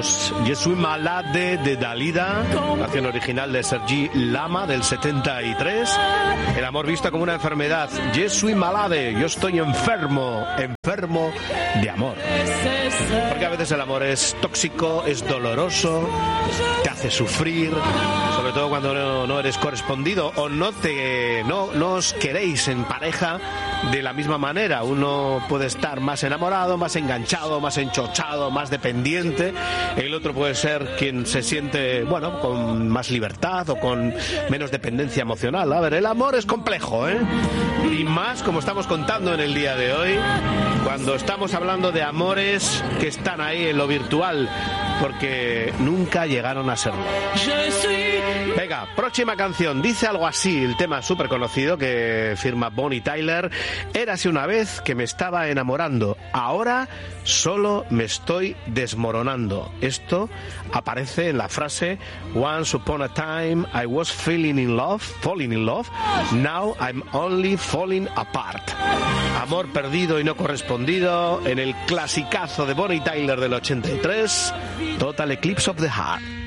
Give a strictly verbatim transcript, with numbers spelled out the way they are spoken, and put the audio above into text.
escuchamos Je suis malade de Dalida, canción original de Sergi Lama del setenta y tres. El amor visto como una enfermedad. Je suis malade, yo estoy enfermo, enfermo de amor. Porque a veces el amor es tóxico, es doloroso, te hace sufrir, sobre todo cuando no, no eres correspondido o no te no, no os queréis en pareja de la misma manera. Uno puede estar más enamorado, más enganchado, más enchochado, más dependiente. El otro puede ser quien se siente, bueno, con más libertad o con menos dependencia emocional. A ver, el amor es complejo, ¿eh? Y más como estamos contando en el día de hoy, cuando estamos hablando de amores que están ahí en lo virtual, porque nunca llegaron a serlo. Venga, próxima canción. Dice algo así, el tema súper conocido que firma Bonnie Tyler. Érase una vez que me estaba enamorando, ahora solo me estoy desmoronando. Esto aparece en la frase Once upon a time I was feeling in love, falling in love, now I'm only falling apart. Amor perdido y no correspondido en el clasicazo de Bonnie Tyler del ochenta y tres, Total Eclipse of the Heart.